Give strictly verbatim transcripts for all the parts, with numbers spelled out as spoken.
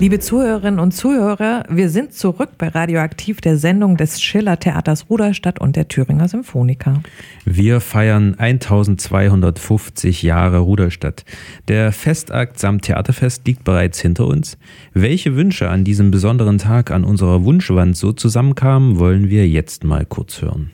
Liebe Zuhörerinnen und Zuhörer, wir sind zurück bei Radioaktiv, der Sendung des Schiller-Theaters Rudolstadt und der Thüringer Symphoniker. Wir feiern eintausendzweihundertfünfzig Jahre Rudolstadt. Der Festakt samt Theaterfest liegt bereits hinter uns. Welche Wünsche an diesem besonderen Tag an unserer Wunschwand so zusammenkamen, wollen wir jetzt mal kurz hören.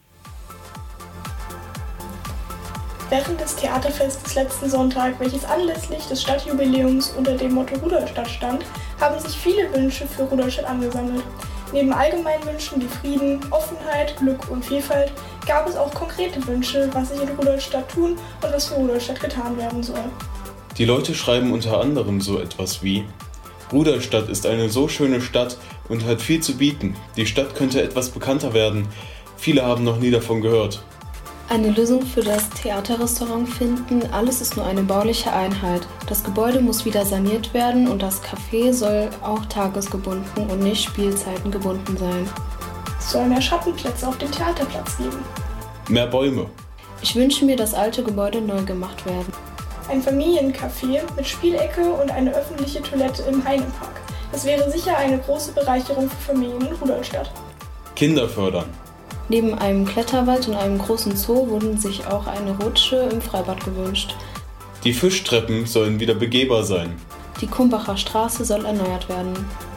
Während des Theaterfestes letzten Sonntag, welches anlässlich des Stadtjubiläums unter dem Motto Rudolstadt stand, haben sich viele Wünsche für Rudolstadt angesammelt. Neben allgemeinen Wünschen wie Frieden, Offenheit, Glück und Vielfalt gab es auch konkrete Wünsche, was sich in Rudolstadt tun und was für Rudolstadt getan werden soll. Die Leute schreiben unter anderem so etwas wie: Rudolstadt ist eine so schöne Stadt und hat viel zu bieten. Die Stadt könnte etwas bekannter werden. Viele haben noch nie davon gehört. Eine Lösung für das Theaterrestaurant finden, alles ist nur eine bauliche Einheit. Das Gebäude muss wieder saniert werden und das Café soll auch tagesgebunden und nicht spielzeitengebunden sein. Es soll mehr Schattenplätze auf dem Theaterplatz geben. Mehr Bäume. Ich wünsche mir, dass alte Gebäude neu gemacht werden. Ein Familiencafé mit Spielecke und eine öffentliche Toilette im Heinepark. Das wäre sicher eine große Bereicherung für Familien in Rudolstadt. Kinder fördern. Neben einem Kletterwald und einem großen Zoo wurden sich auch eine Rutsche im Freibad gewünscht. Die Fischtreppen sollen wieder begehbar sein. Die Kumbacher Straße soll erneuert werden.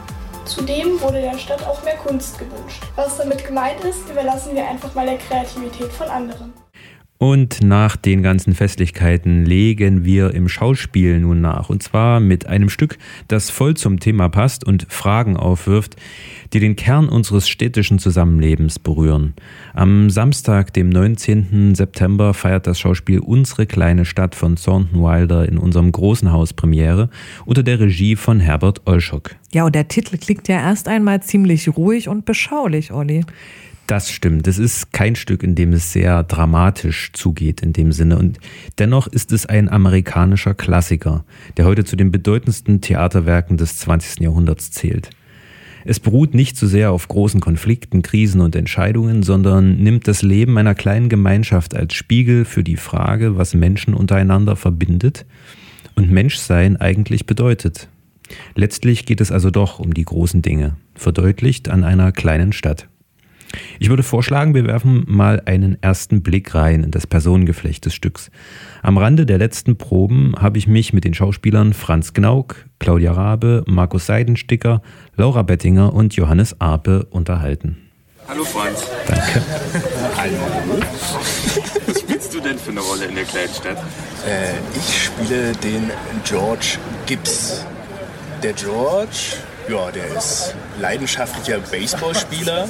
Zudem wurde der Stadt auch mehr Kunst gewünscht. Was damit gemeint ist, überlassen wir einfach mal der Kreativität von anderen. Und nach den ganzen Festlichkeiten legen wir im Schauspiel nun nach. Und zwar mit einem Stück, das voll zum Thema passt und Fragen aufwirft, die den Kern unseres städtischen Zusammenlebens berühren. Am Samstag, dem neunzehnten September, feiert das Schauspiel Unsere kleine Stadt von Thornton Wilder in unserem großen Haus Premiere unter der Regie von Herbert Olschok. Ja, und der Titel klingt ja erst einmal ziemlich ruhig und beschaulich, Olli. Das stimmt. Es ist kein Stück, in dem es sehr dramatisch zugeht in dem Sinne. Und dennoch ist es ein amerikanischer Klassiker, der heute zu den bedeutendsten Theaterwerken des zwanzigsten Jahrhunderts zählt. Es beruht nicht so sehr auf großen Konflikten, Krisen und Entscheidungen, sondern nimmt das Leben einer kleinen Gemeinschaft als Spiegel für die Frage, was Menschen untereinander verbindet und Menschsein eigentlich bedeutet. Letztlich geht es also doch um die großen Dinge, verdeutlicht an einer kleinen Stadt. Ich würde vorschlagen, wir werfen mal einen ersten Blick rein in das Personengeflecht des Stücks. Am Rande der letzten Proben habe ich mich mit den Schauspielern Franz Gnauk, Claudia Rabe, Markus Seidensticker, Laura Bettinger und Johannes Arpe unterhalten. Hallo Franz. Danke. Hallo. Was spielst du denn für eine Rolle in der kleinen Stadt? Äh, ich spiele den George Gibbs. Der George... Ja, der ist leidenschaftlicher Baseballspieler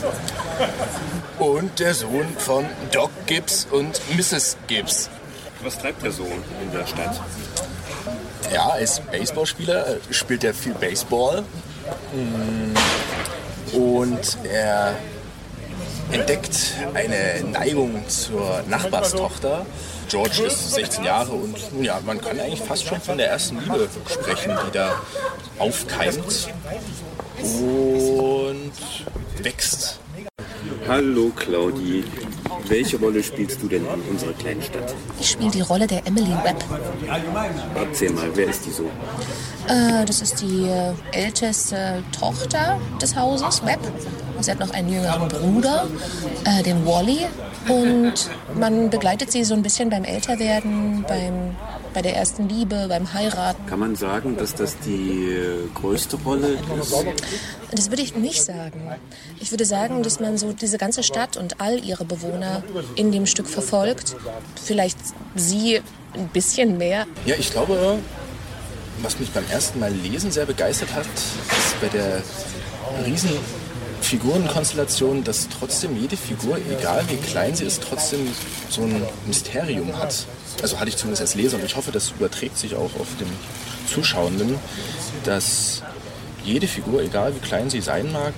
und der Sohn von Doc Gibbs und Misses Gibbs. Was treibt der Sohn in der Stadt? Ja, als Baseballspieler spielt er viel Baseball und er entdeckt eine Neigung zur Nachbarstochter. George ist sechzehn Jahre und ja, man kann eigentlich fast schon von der ersten Liebe sprechen, die da aufkeimt und wächst. Hallo Claudi, welche Rolle spielst du denn in unserer kleinen Stadt? Ich spiele die Rolle der Emily Webb. Erzähl mal, wer ist die so? Äh, das ist die äh, älteste Tochter des Hauses, Webb. Sie hat noch einen jüngeren Bruder, äh, den Wally. Und man begleitet sie so ein bisschen beim Älterwerden, beim, bei der ersten Liebe, beim Heiraten. Kann man sagen, dass das die äh, größte Rolle ist? Das würde ich nicht sagen. Ich würde sagen, dass man so diese ganze Stadt und all ihre Bewohner in dem Stück verfolgt. Vielleicht sie ein bisschen mehr. Ja, ich glaube, was mich beim ersten Mal lesen sehr begeistert hat, ist bei der riesen Figurenkonstellation, dass trotzdem jede Figur, egal wie klein sie ist, trotzdem so ein Mysterium hat. Also hatte ich zumindest als Leser und ich hoffe, das überträgt sich auch auf den Zuschauenden, dass jede Figur, egal wie klein sie sein mag,